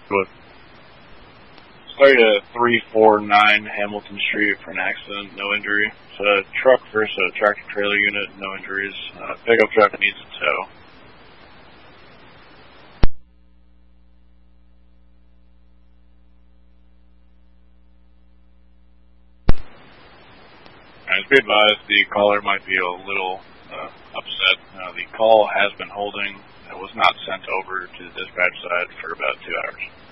What? Started at 349 Hamilton Street for an accident, no injury. It's a truck versus a tractor trailer unit, no injuries. Pickup truck needs a tow. As be advised, the caller might be a little upset. The call has been holding. It was not sent over to the dispatch side for about 2 hours.